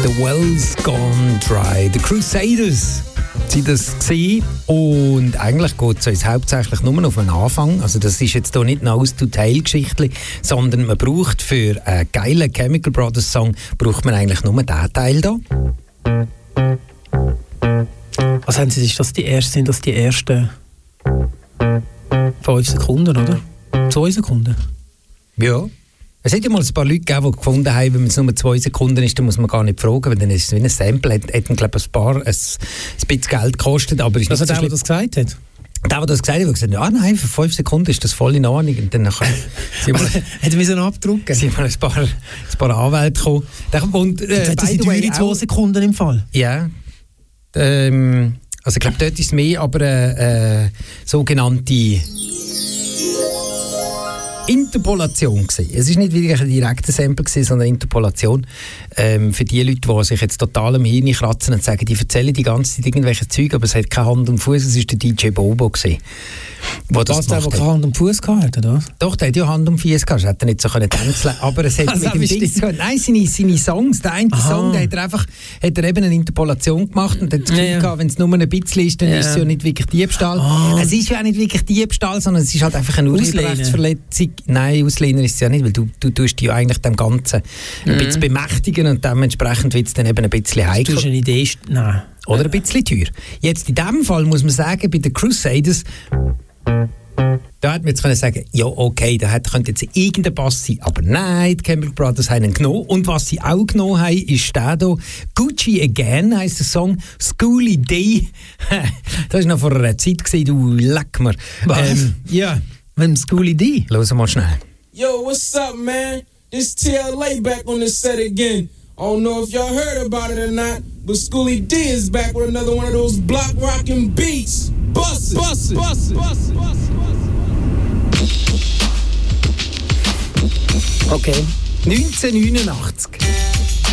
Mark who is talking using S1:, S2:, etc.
S1: The Well's Gone Dry. The Crusaders sind das gewesen. Und eigentlich geht es uns hauptsächlich nur auf den Anfang. Also das ist jetzt hier nicht eine Aus-to-Tail-Geschichte, sondern man braucht für einen geilen Chemical Brothers Song braucht man eigentlich nur diesen Teil hier.
S2: Was haben Sie, sind das die ersten 5 Sekunden, oder? 2 Sekunden?
S1: Ja. Es hat ja mal ein paar Leute gegeben, die gefunden haben, wenn es nur 2 Sekunden ist, dann muss man gar nicht fragen, weil dann ist es wie ein Sample, hat glaube ich, ein bisschen Geld gekostet. Aber ist
S2: was hat der das gesagt hat?
S1: Der das gesagt hat, hat gesagt, ja nein, für 5 Sekunden ist das voll in Ordnung. Und dann
S2: hätten wir so abdrucken?
S1: Sind mal ein paar Anwälte gekommen. Und
S2: jetzt sind die 2 Sekunden im Fall?
S1: Ja. Also ich glaube, dort ist es mehr, aber sogenannte Interpolation gewesen. Es ist nicht wirklich ein direkter Sample gewesen, sondern eine Interpolation. Für die Leute, die sich jetzt total am Hirn kratzen und sagen, die erzählen die ganze Zeit irgendwelche Zeug, aber es hat keine Hand und Fuß. Es war der DJ Bobo gewesen,
S2: der keine Hand und Fuß gehabt hat, oder?
S1: Doch, der hat ja Hand und Fuß gehabt. Er hätte nicht so tänzeln, aber es hat mit dem Ding zu tun. Nein, seine Songs, der eine Song, da hat er eben eine Interpolation gemacht und hat das Gefühl gehabt, wenn es nur ein bisschen ist, dann ist es ja nicht wirklich Diebstahl. Es ist ja auch nicht wirklich Diebstahl, sondern es ist halt einfach eine Urheberrechtsverletzung. Nein, Auslehner ist es ja nicht, weil du tust dich ja eigentlich dem Ganzen ein bisschen bemächtigen und dementsprechend wird es dann eben ein bisschen heikel.
S2: Du hast eine Idee, nein.
S1: Oder ein bisschen teuer. Jetzt in diesem Fall muss man sagen, bei den Crusaders, da hätte man jetzt können sagen, ja okay, da könnte jetzt irgendein Bass sein, aber nein, die Chemical Brothers haben ihn genommen. Und was sie auch genommen haben, ist der hier, Gucci Again heisst der Song, Schooly D. Das war noch vor einer Zeit, du leck mir.
S2: Ja, mit dem Schooly D.
S1: Hören wir mal schnell.
S3: Yo, what's up, man? This TLA back on the set again. I don't know if y'all heard about it or not, but Schooly D is back with another one of those block rockin' beats. Bust it, bust it, bust it, bust it, bust it.
S1: Okay. 1989.